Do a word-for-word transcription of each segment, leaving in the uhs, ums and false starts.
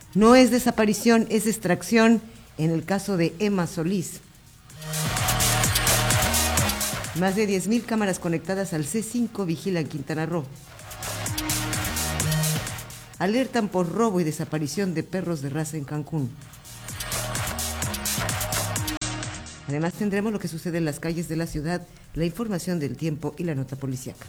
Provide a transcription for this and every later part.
No es desaparición, es extracción en el caso de Emma Solís. Más de diez mil cámaras conectadas al C cinco vigilan Quintana Roo. Alertan por robo y desaparición de perros de raza en Cancún. Además tendremos lo que sucede en las calles de la ciudad, la información del tiempo y la nota policíaca.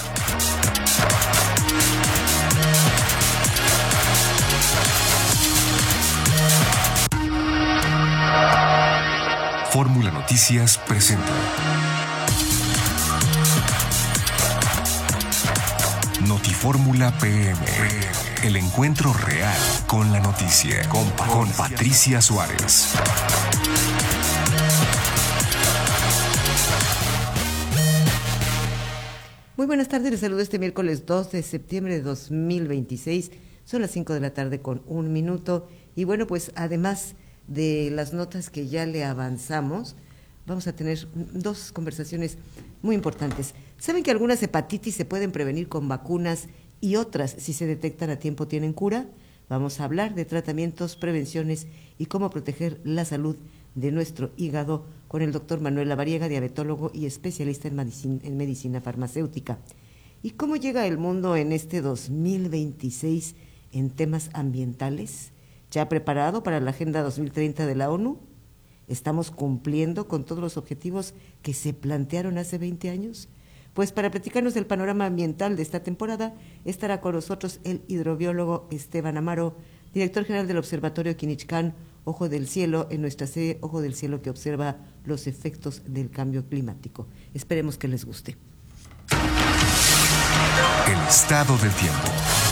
Fórmula Noticias presenta Notifórmula P M, el encuentro real con la noticia, con, con Patricia Suárez. Muy buenas tardes, les saludo este miércoles dos de septiembre de dos mil veintiséis, son las cinco de la tarde con un minuto, y bueno, pues además de las notas que ya le avanzamos, vamos a tener dos conversaciones muy importantes. ¿Saben que algunas hepatitis se pueden prevenir con vacunas y otras, si se detectan a tiempo, tienen cura? Vamos a hablar de tratamientos, prevenciones y cómo proteger la salud de nuestro hígado con el doctor Manuel Lavariega, diabetólogo y especialista en medicina, en medicina farmacéutica. ¿Y cómo llega el mundo en este dos mil veintiséis en temas ambientales? ¿Ya preparado para la Agenda dos mil treinta de la ONU? ¿Estamos cumpliendo con todos los objetivos que se plantearon hace veinte años? Pues para platicarnos del panorama ambiental de esta temporada, estará con nosotros el hidrobiólogo Esteban Amaro, director general del Observatorio Quinichcán, Ojo del Cielo, en nuestra serie Ojo del Cielo, que observa los efectos del cambio climático. Esperemos que les guste. El estado del tiempo.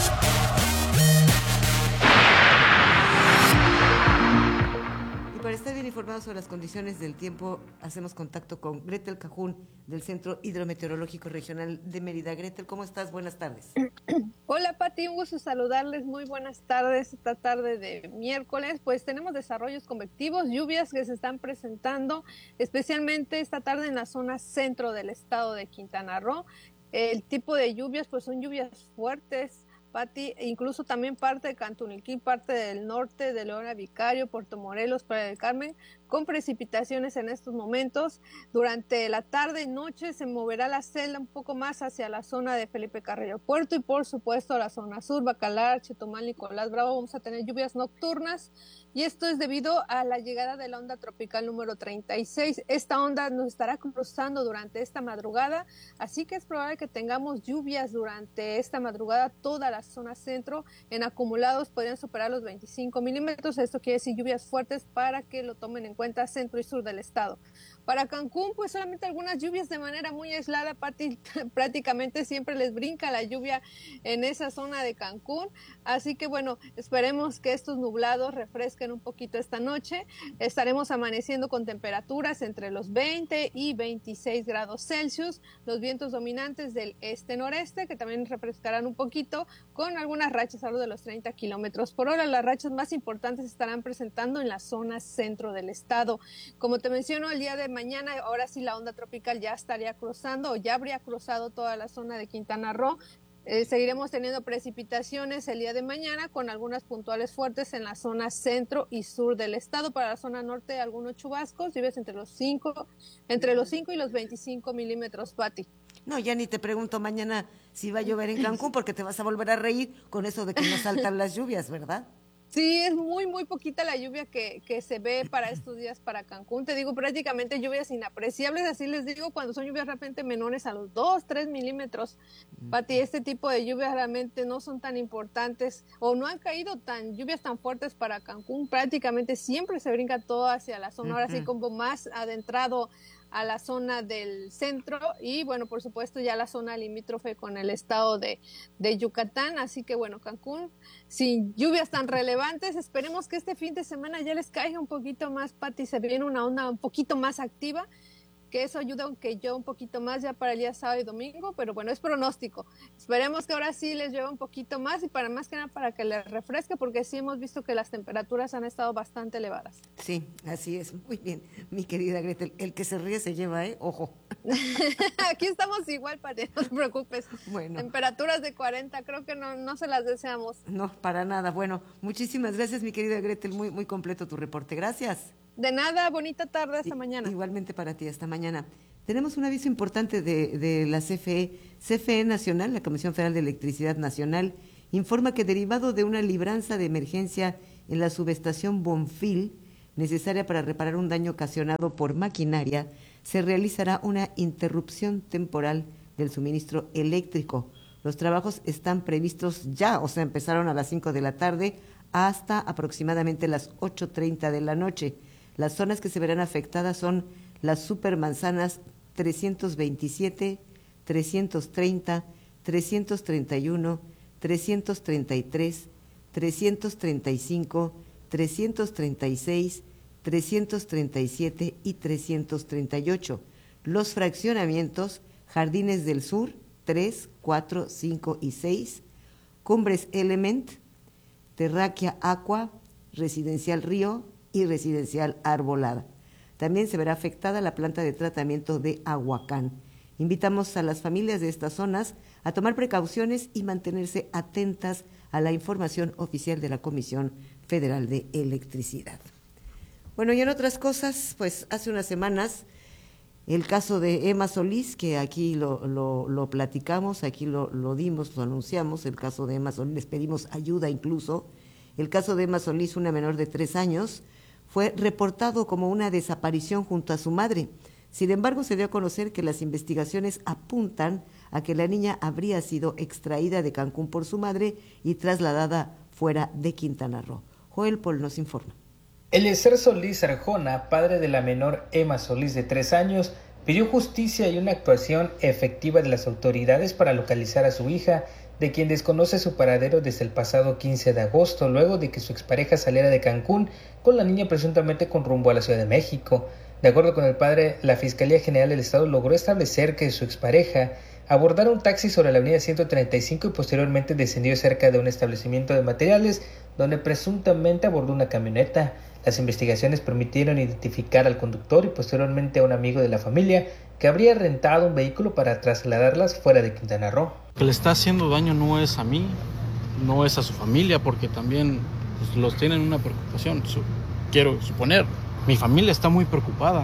Para estar bien informados sobre las condiciones del tiempo, hacemos contacto con Gretel Cajún del Centro Hidrometeorológico Regional de Mérida. Gretel, ¿cómo estás? Buenas tardes. Hola Pati, un gusto saludarles, muy buenas tardes. Esta tarde de miércoles, pues tenemos desarrollos convectivos, lluvias que se están presentando, especialmente esta tarde en la zona centro del estado de Quintana Roo. El tipo de lluvias, pues son lluvias fuertes, Pati, incluso también parte de Cantuniquín, parte del norte de Leona Vicario, Puerto Morelos, Playa del Carmen, con precipitaciones en estos momentos. Durante la tarde y noche se moverá la celda un poco más hacia la zona de Felipe Carrillo Puerto y por supuesto la zona sur, Bacalar, Chetumal, Nicolás Bravo. Vamos a tener lluvias nocturnas y esto es debido a la llegada de la onda tropical número treinta y seis. Esta onda nos estará cruzando durante esta madrugada, así que es probable que tengamos lluvias durante esta madrugada. Toda la zona centro en acumulados podrían superar los veinticinco milímetros. Esto quiere decir lluvias fuertes para que lo tomen en cuenta centro y sur del estado. Para Cancún, pues solamente algunas lluvias de manera muy aislada, Pati, prácticamente siempre les brinca la lluvia en esa zona de Cancún, así que bueno, esperemos que estos nublados refresquen un poquito esta noche. Estaremos amaneciendo con temperaturas entre los veinte y veintiséis grados Celsius, los vientos dominantes del este-noreste que también refrescarán un poquito, con algunas rachas algo de los treinta kilómetros por hora. Las rachas más importantes se estarán presentando en la zona centro del estado. Como te menciono, el día de mañana, ahora sí la onda tropical ya estaría cruzando o ya habría cruzado toda la zona de Quintana Roo. Eh, seguiremos teniendo precipitaciones el día de mañana con algunas puntuales fuertes en la zona centro y sur del estado. Para la zona norte, algunos chubascos, lluvias entre los cinco, entre los cinco y los veinticinco milímetros, Pati. No, ya ni te pregunto mañana si va a llover en Cancún, porque te vas a volver a reír con eso de que no saltan las lluvias, ¿verdad? Sí, es muy, muy poquita la lluvia que, que se ve para estos días para Cancún. Te digo, prácticamente lluvias inapreciables, así les digo, cuando son lluvias realmente menores a los dos, tres milímetros. Pati, este tipo de lluvias realmente no son tan importantes o no han caído tan lluvias tan fuertes para Cancún. Prácticamente siempre se brinca todo hacia la zona, ahora sí como más adentrado a la zona del centro y bueno, por supuesto ya la zona limítrofe con el estado de, de Yucatán, así que bueno, Cancún sin lluvias tan relevantes. Esperemos que este fin de semana ya les caiga un poquito más, Pati, se viene una onda un poquito más activa que eso ayude aunque yo un poquito más ya para el día sábado y domingo, pero bueno, es pronóstico. Esperemos que ahora sí les llueva un poquito más y para más que nada para que les refresque, porque sí hemos visto que las temperaturas han estado bastante elevadas. Sí, así es. Muy bien, mi querida Gretel. El que se ríe se lleva, ¿eh? Ojo. Aquí estamos igual, Pati, no te preocupes. Bueno. Temperaturas de cuarenta, creo que no, no se las deseamos. No, para nada. Bueno, muchísimas gracias, mi querida Gretel. Muy, muy completo tu reporte. Gracias. De nada, bonita tarde, hasta I- mañana. Igualmente para ti, hasta mañana. Tenemos un aviso importante de, de la C F E. C F E Nacional, la Comisión Federal de Electricidad Nacional, informa que derivado de una libranza de emergencia en la subestación Bonfil, necesaria para reparar un daño ocasionado por maquinaria, se realizará una interrupción temporal del suministro eléctrico. Los trabajos están previstos ya, o sea, empezaron a las cinco de la tarde hasta aproximadamente las ocho treinta de la noche. Las zonas que se verán afectadas son las supermanzanas trescientos veintisiete, trescientos treinta, trescientos treinta y uno, trescientos treinta y tres, trescientos treinta y cinco, trescientos treinta y seis, trescientos treinta y siete y trescientos treinta y ocho. Los fraccionamientos Jardines del Sur tres, cuatro, cinco y seis, Cumbres Element, Terráquea Aqua, Residencial Río y Residencial Arbolada. También se verá afectada la planta de tratamiento de Ahuacán. Invitamos a las familias de estas zonas a tomar precauciones y mantenerse atentas a la información oficial de la Comisión Federal de Electricidad. Bueno, y en otras cosas, pues hace unas semanas el caso de Emma Solís, que aquí lo, lo, lo platicamos, aquí lo, lo dimos, lo anunciamos, el caso de Emma Solís, les pedimos ayuda incluso. El caso de Emma Solís, una menor de tres años, fue reportado como una desaparición junto a su madre. Sin embargo, se dio a conocer que las investigaciones apuntan a que la niña habría sido extraída de Cancún por su madre y trasladada fuera de Quintana Roo. Joel Pol nos informa. Eliezer Solís Arjona, padre de la menor Emma Solís de tres años, pidió justicia y una actuación efectiva de las autoridades para localizar a su hija, de quien desconoce su paradero desde el pasado quince de agosto, luego de que su expareja saliera de Cancún con la niña presuntamente con rumbo a la Ciudad de México. De acuerdo con el padre, la Fiscalía General del Estado logró establecer que su expareja abordara un taxi sobre la avenida ciento treinta y cinco y posteriormente descendió cerca de un establecimiento de materiales donde presuntamente abordó una camioneta. Las investigaciones permitieron identificar al conductor y posteriormente a un amigo de la familia que habría rentado un vehículo para trasladarlas fuera de Quintana Roo. Lo que le está haciendo daño no es a mí, no es a su familia, porque también pues, los tienen una preocupación, su, quiero suponer. Mi familia está muy preocupada.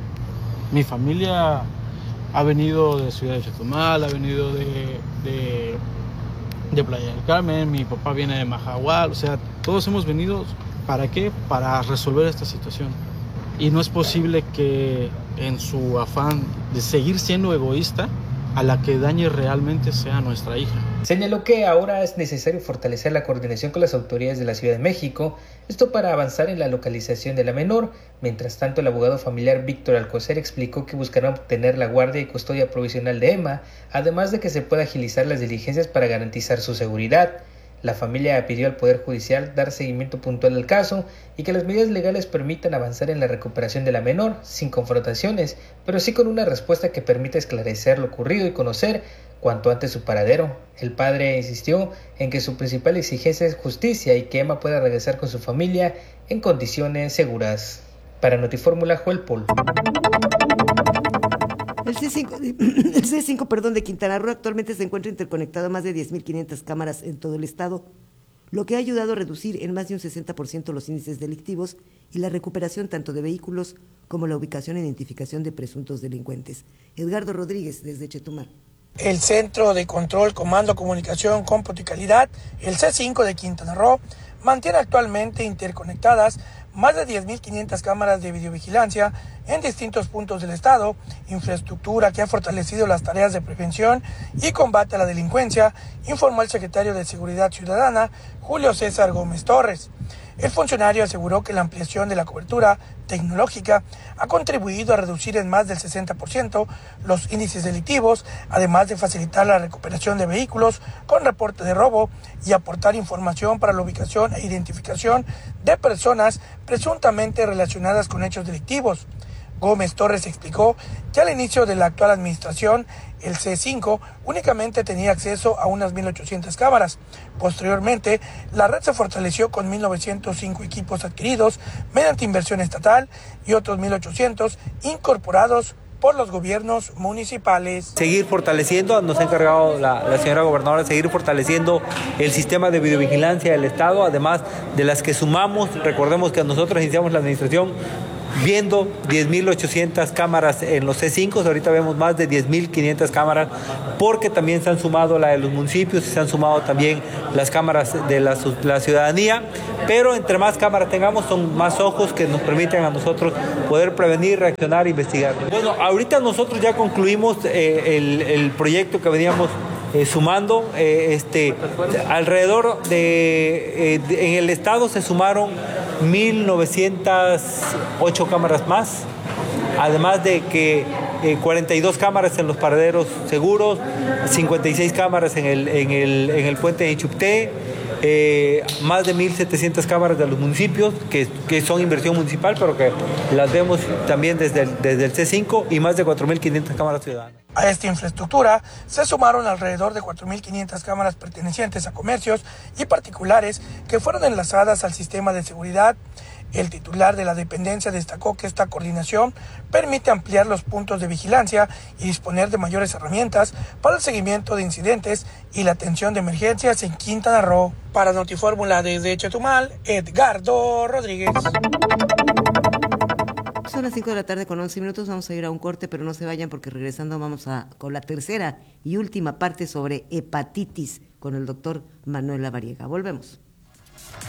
Mi familia ha venido de Ciudad de Chetumal, ha venido de, de, de Playa del Carmen, mi papá viene de Majahual, o sea, todos hemos venido, ¿para qué? Para resolver esta situación. Y no es posible que en su afán de seguir siendo egoísta, a la que dañe realmente sea nuestra hija. Señaló que ahora es necesario fortalecer la coordinación con las autoridades de la Ciudad de México, esto para avanzar en la localización de la menor. Mientras tanto, el abogado familiar Víctor Alcocer explicó que buscarán obtener la guardia y custodia provisional de Emma, además de que se pueda agilizar las diligencias para garantizar su seguridad. La familia pidió al Poder Judicial dar seguimiento puntual al caso y que las medidas legales permitan avanzar en la recuperación de la menor, sin confrontaciones, pero sí con una respuesta que permita esclarecer lo ocurrido y conocer cuanto antes su paradero. El padre insistió en que su principal exigencia es justicia y que Emma pueda regresar con su familia en condiciones seguras. Para Notifórmula, Joel Pol. El C cinco, el C cinco perdón, de Quintana Roo actualmente se encuentra interconectado a más de diez mil quinientas cámaras en todo el estado, lo que ha ayudado a reducir en más de un sesenta por ciento los índices delictivos y la recuperación tanto de vehículos como la ubicación e identificación de presuntos delincuentes. Edgardo Rodríguez, desde Chetumal. El Centro de Control, Comando, Comunicación, Cómputo y Calidad, el C cinco de Quintana Roo, mantiene actualmente interconectadas más de diez mil quinientas cámaras de videovigilancia en distintos puntos del estado, infraestructura que ha fortalecido las tareas de prevención y combate a la delincuencia, informó el secretario de Seguridad Ciudadana, Julio César Gómez Torres. El funcionario aseguró que la ampliación de la cobertura tecnológica ha contribuido a reducir en más del sesenta por ciento los índices delictivos, además de facilitar la recuperación de vehículos con reporte de robo y aportar información para la ubicación e identificación de personas presuntamente relacionadas con hechos delictivos. Gómez Torres explicó que al inicio de la actual administración, el C cinco únicamente tenía acceso a unas mil ochocientas cámaras. Posteriormente, la red se fortaleció con mil novecientos cinco equipos adquiridos mediante inversión estatal y otros mil ochocientos incorporados por los gobiernos municipales. Seguir fortaleciendo, nos ha encargado la, la señora gobernadora, seguir fortaleciendo el sistema de videovigilancia del Estado, además de las que sumamos. Recordemos que nosotros iniciamos la administración viendo diez mil ochocientas cámaras en los C cinco, ahorita vemos más de diez mil quinientas cámaras, porque también se han sumado la de los municipios y se han sumado también las cámaras de la, la ciudadanía, pero entre más cámaras tengamos son más ojos que nos permiten a nosotros poder prevenir, reaccionar e investigar. Bueno, ahorita nosotros ya concluimos eh, el, el proyecto que veníamos Eh, sumando, eh, este, alrededor de, eh, de, en el estado se sumaron mil novecientas ocho cámaras más, además de que eh, cuarenta y dos cámaras en los paraderos seguros, cincuenta y seis cámaras en el, en el, en el puente de Ichupté, eh, más de mil setecientas cámaras de los municipios, que, que son inversión municipal, pero que las vemos también desde el, desde el C cinco, y más de cuatro mil quinientas cámaras ciudadanas. A esta infraestructura se sumaron alrededor de cuatro mil quinientas cámaras pertenecientes a comercios y particulares que fueron enlazadas al sistema de seguridad. El titular de la dependencia destacó que esta coordinación permite ampliar los puntos de vigilancia y disponer de mayores herramientas para el seguimiento de incidentes y la atención de emergencias en Quintana Roo. Para Notifórmula desde Chetumal, Edgardo Rodríguez. Son las cinco de la tarde con once minutos, vamos a ir a un corte, pero no se vayan porque regresando vamos a con la tercera y última parte sobre hepatitis con el doctor Manuel Lavariega. Volvemos.